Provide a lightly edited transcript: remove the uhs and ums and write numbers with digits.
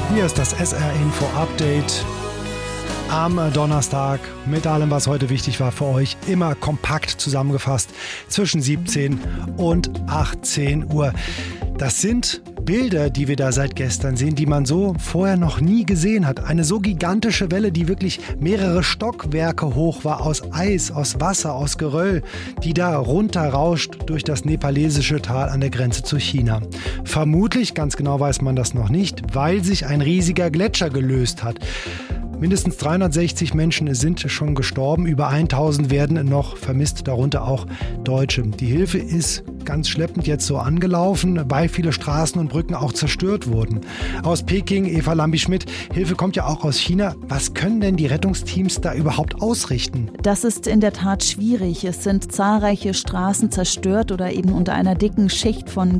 Hier ist das SR-Info-Update am Donnerstag mit allem, was heute wichtig war für euch. Immer kompakt zusammengefasst zwischen 17 und 18 Uhr. Das sind Bilder, die wir da seit gestern sehen, die man so vorher noch nie gesehen hat. Eine so gigantische Welle, die wirklich mehrere Stockwerke hoch war, aus Eis, aus Wasser, aus Geröll, die da runterrauscht durch das nepalesische Tal an der Grenze zu China. Vermutlich, ganz genau weiß man das noch nicht, weil sich ein riesiger Gletscher gelöst hat. Mindestens 360 Menschen sind schon gestorben, über 1000 werden noch vermisst, darunter auch Deutsche. Die Hilfe ist ganz schleppend jetzt so angelaufen, weil viele Straßen und Brücken auch zerstört wurden. Aus Peking, Eva Lambi-Schmidt, Hilfe kommt ja auch aus China. Was können denn die Rettungsteams da überhaupt ausrichten? Das ist in der Tat schwierig. Es sind zahlreiche Straßen zerstört oder eben unter einer dicken Schicht von